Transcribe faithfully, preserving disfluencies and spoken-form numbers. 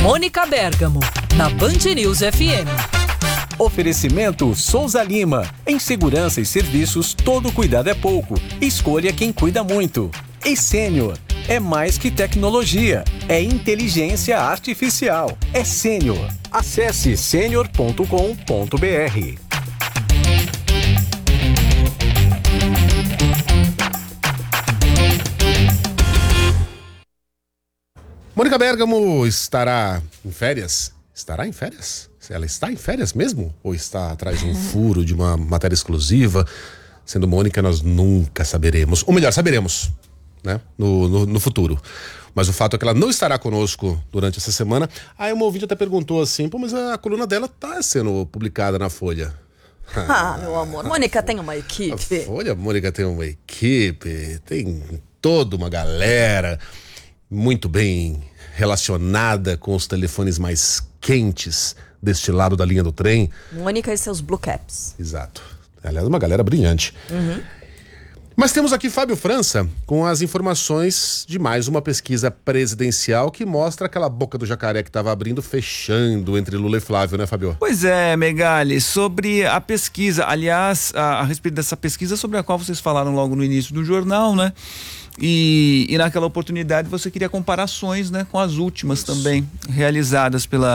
Mônica Bergamo, na Band News F M. Oferecimento Souza Lima. Em segurança e serviços, todo cuidado é pouco. Escolha quem cuida muito. E Sênior. É mais que tecnologia. É inteligência artificial. É Sênior. Acesse sênior ponto com ponto b r. Mônica Bergamo estará em férias? Estará em férias? Ela está em férias mesmo? Ou está atrás de um furo, de uma matéria exclusiva? Sendo Mônica, nós nunca saberemos. Ou melhor, saberemos, né? No, no, no futuro. Mas o fato é que ela não estará conosco durante essa semana. Aí uma ouvinte até perguntou assim, pô, mas a coluna dela está sendo publicada na Folha. Ah, meu amor, Mônica tem uma equipe. A Folha, Mônica tem uma equipe, tem toda uma galera muito bem relacionada com os telefones mais quentes deste lado da linha do trem. Mônica e seus blue caps. Exato. Aliás, uma galera brilhante. Uhum. Mas temos aqui Fábio França com as informações de mais uma pesquisa presidencial que mostra aquela boca do jacaré que estava abrindo, fechando entre Lula e Flávio, né, Fábio? Pois é, Megali, sobre a pesquisa, aliás, a, a respeito dessa pesquisa sobre a qual vocês falaram logo no início do jornal, né? E, e naquela oportunidade você queria comparações, né, com as últimas Isso. também realizadas pela